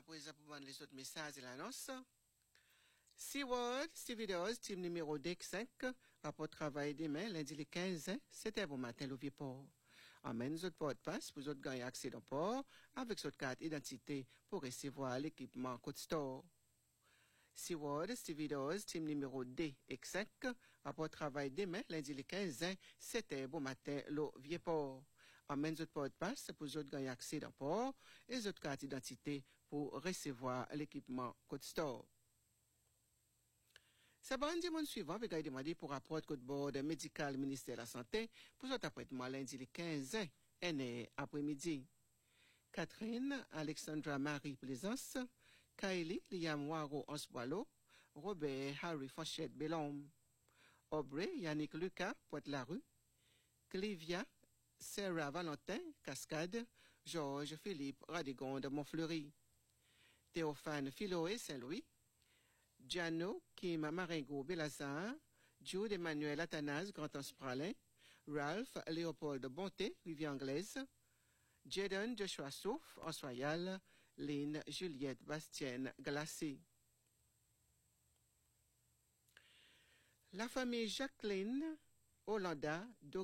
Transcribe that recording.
présent pour vendre les autres messages et l'annonce. Seaward, Stevidos, team numéro D5, rapport travail demain, lundi le 15, c'était bon matin, le Vieux-Port. Emmène nos autres porte-passe pour autres gagner accès dans le port avec votre carte d'identité pour recevoir l'équipement Code Store. Seaward, Stevidos, team numéro D et 5, rapport travail demain, lundi le 15, c'était bon matin, le Vieux-Port. Emmène votre porte-passe pour autres gagner accès dans le port et votre carte d'identité pour recevoir l'équipement Code Store. Ça va du monde suivant, vous avez demandé pour rapport de bord médical ministère de la Santé pour cet apprêtement lundi le 15 après-midi. Catherine, Alexandra Marie Plaisance, Kylie, Liam Waro Ansboilo, Robert Harry Fanchette Bellhomme, Aubrey, Yannick Lucas, Pointe-la-Rue, Clivia, Sarah Valentin, Cascade, Georges Philippe Radigonde Montfleury, Théophane Philoé Saint-Louis, Giano, Kim Marengo Belazar, Jude Emmanuel Athanase Grand-Anse Pralin, Ralph Léopold Bonté, Rivière-Anglaise, Jaden Joshua Souf, Ansoyal, Lynn Juliette Bastienne Glacé. La famille Jacqueline Hollanda